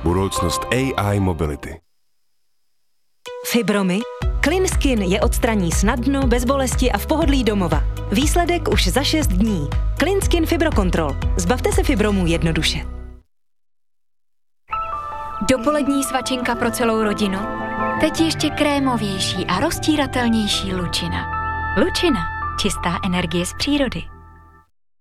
Budoucnost AI mobility. Fibromy? CleanSkin je odstraní snadno, bez bolesti a v pohodlí domova. Výsledek už za 6 dní. CleanSkin Fibrocontrol. Zbavte se fibromů jednoduše. Dopolední svačinka pro celou rodinu. Teď ještě krémovější a roztíratelnější Lučina. Lučina. Čistá energie z přírody.